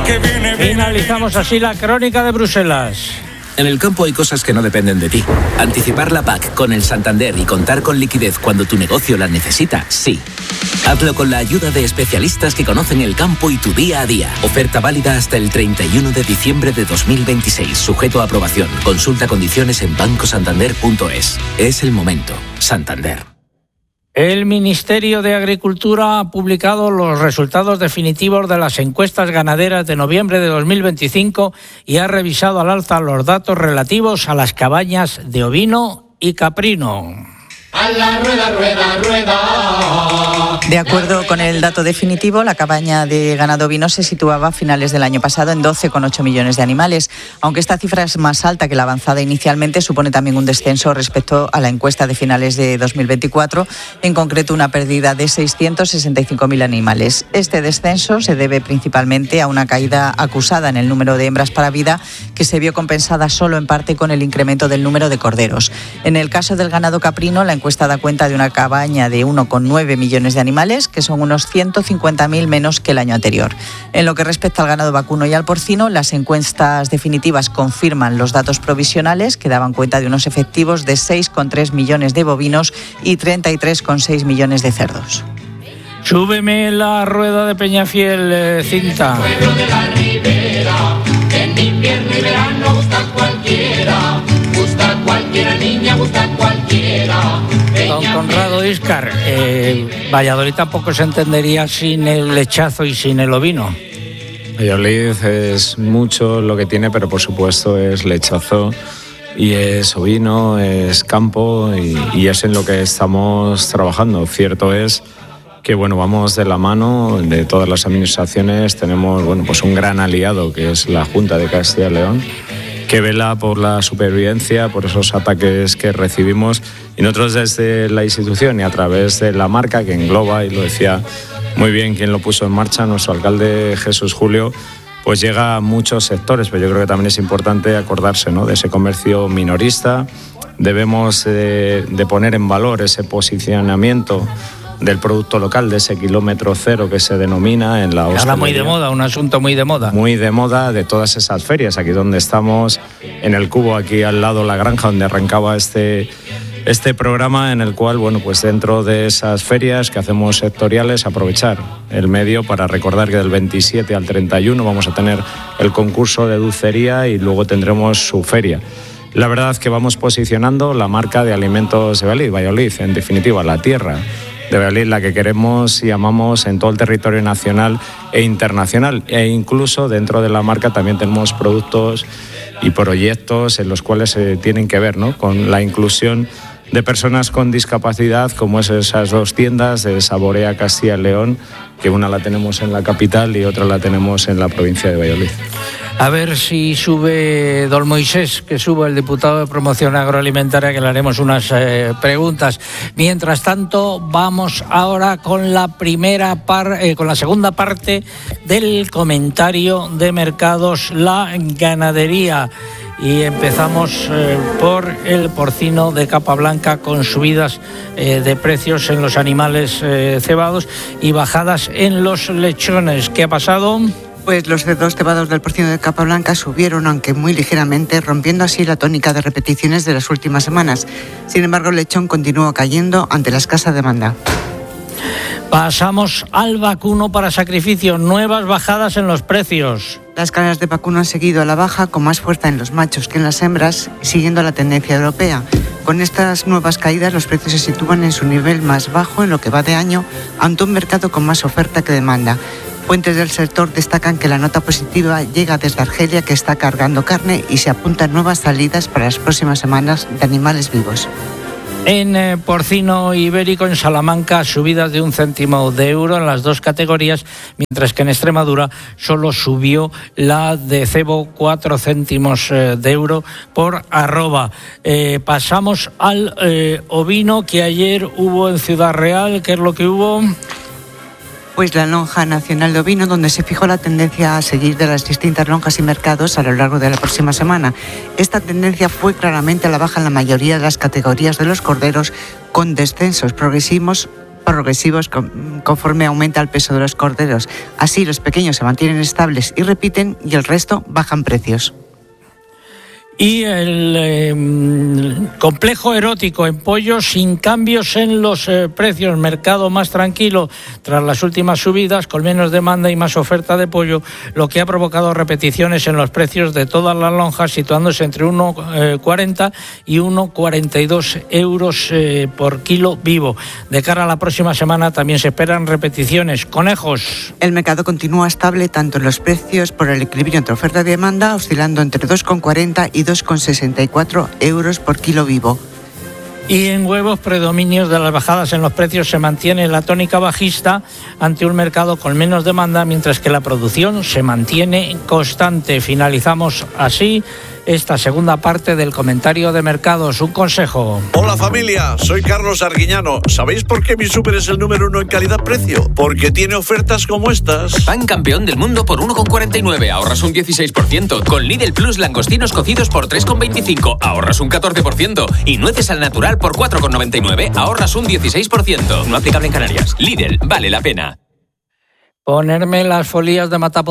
Finalizamos así la crónica de Bruselas. En el campo hay cosas que no dependen de ti. Anticipar la PAC con el Santander y contar con liquidez cuando tu negocio la necesita, sí. Hazlo con la ayuda de especialistas que conocen el campo y tu día a día. Oferta válida hasta el 31 de diciembre de 2026. Sujeto a aprobación. Consulta condiciones en bancosantander.es. Es el momento. Santander. El Ministerio de Agricultura ha publicado los resultados definitivos de las encuestas ganaderas de noviembre de 2025 y ha revisado al alza los datos relativos a las cabañas de ovino y caprino. A la rueda, rueda, rueda. De acuerdo con el dato definitivo, la cabaña de ganado ovino se situaba a finales del año pasado en 12,8 millones de animales. Aunque esta cifra es más alta que la avanzada inicialmente, supone también un descenso respecto a la encuesta de finales de 2024, en concreto una pérdida de 665.000 animales. Este descenso se debe principalmente a una caída acusada en el número de hembras para vida, que se vio compensada solo en parte con el incremento del número de corderos. En el caso del ganado caprino, la encuesta da cuenta de una cabaña de 1,9 millones de animales, que son unos 150.000 menos que el año anterior. En lo que respecta al ganado vacuno y al porcino, las encuestas definitivas confirman los datos provisionales, que daban cuenta de unos efectivos de 6,3 millones de bovinos y 33,6 millones de cerdos. Súbeme la rueda de Peñafiel, Cinta. Pueblo de la Ribera, en invierno y verano gusta cualquiera. Gusta cualquiera niña, gusta cualquiera. Don Conrado Íscar, Valladolid tampoco se entendería sin el lechazo y sin el ovino. Valladolid es mucho lo que tiene, pero por supuesto es lechazo y es ovino, es campo y es en lo que estamos trabajando. Cierto es que vamos de la mano de todas las administraciones. Tenemos pues un gran aliado que es la Junta de Castilla y León, que vela por la supervivencia, por esos ataques que recibimos, y nosotros desde la institución y a través de la marca que engloba, y lo decía muy bien quien lo puso en marcha, nuestro alcalde Jesús Julio, pues llega a muchos sectores, pero yo creo que también es importante acordarse, ¿no?, de ese comercio minorista. Debemos de poner en valor ese posicionamiento del producto local, de ese kilómetro cero que se denomina en la hostelería. Ahora muy de moda, un asunto muy de moda. Muy de moda, de todas esas ferias, aquí donde estamos, en el Cubo, aquí al lado la granja donde arrancaba este programa, en el cual, pues dentro de esas ferias que hacemos sectoriales, aprovechar el medio para recordar que del 27 al 31 vamos a tener el concurso de dulcería y luego tendremos su feria. La verdad es que vamos posicionando la marca de alimentos de Valladolid, en definitiva, la tierra de Valladolid, la que queremos y amamos en todo el territorio nacional e internacional, e incluso dentro de la marca también tenemos productos y proyectos en los cuales se tienen que ver, ¿no?, con la inclusión de personas con discapacidad, como es esas dos tiendas de Saborea Castilla y León, que una la tenemos en la capital y otra la tenemos en la provincia de Valladolid. A ver si sube don Moisés, que suba el diputado de Promoción Agroalimentaria, que le haremos unas preguntas. Mientras tanto, vamos ahora con la segunda parte del comentario de mercados, la ganadería. Y empezamos por el porcino de capa blanca, con subidas de precios en los animales cebados y bajadas en los lechones. ¿Qué ha pasado? Pues los cerdos cebados del porcino de capa blanca subieron, aunque muy ligeramente, rompiendo así la tónica de repeticiones de las últimas semanas. Sin embargo, el lechón continúa cayendo ante la escasa demanda. Pasamos al vacuno para sacrificio, nuevas bajadas en los precios. Las carnes de vacuno han seguido a la baja, con más fuerza en los machos que en las hembras, siguiendo la tendencia europea. Con estas nuevas caídas, los precios se sitúan en su nivel más bajo en lo que va de año, ante un mercado con más oferta que demanda. Fuentes del sector destacan que la nota positiva llega desde Argelia, que está cargando carne, y se apuntan nuevas salidas para las próximas semanas de animales vivos. En porcino ibérico, en Salamanca, subidas de 1 céntimo de euro en las dos categorías, mientras que en Extremadura solo subió la de cebo 4 céntimos de euro por arroba. Pasamos al ovino, que ayer hubo en Ciudad Real. ¿Qué es lo que hubo? Pues la lonja nacional de ovino, donde se fijó la tendencia a seguir de las distintas lonjas y mercados a lo largo de la próxima semana. Esta tendencia fue claramente a la baja en la mayoría de las categorías de los corderos, con descensos progresivos progresivos conforme aumenta el peso de los corderos. Así los pequeños se mantienen estables y repiten y el resto bajan precios. Y el complejo erótico en pollo sin cambios en los precios, mercado más tranquilo tras las últimas subidas, con menos demanda y más oferta de pollo, lo que ha provocado repeticiones en los precios de todas las lonjas, situándose entre 1,40 y 1,42 euros por kilo vivo. De cara a la próxima semana también se esperan repeticiones. Conejos. El mercado continúa estable tanto en los precios por el equilibrio entre oferta y demanda, oscilando entre 2,40 y 2,64 euros por kilo vivo. Y en huevos, predominios de las bajadas en los precios, se mantiene la tónica bajista ante un mercado con menos demanda, mientras que la producción se mantiene constante. Finalizamos así esta segunda parte del comentario de mercados. Un consejo. Hola familia, soy Carlos Arguiñano. ¿Sabéis por qué mi súper es el número 1 en calidad-precio? Porque tiene ofertas como estas. Pan campeón del mundo por 1,49, ahorras un 16%. Con Lidl Plus langostinos cocidos por 3,25, ahorras un 14%. Y nueces al natural por 4,99, ahorras un 16%. No aplicable en Canarias. Lidl, vale la pena. Ponerme las folías de Matapo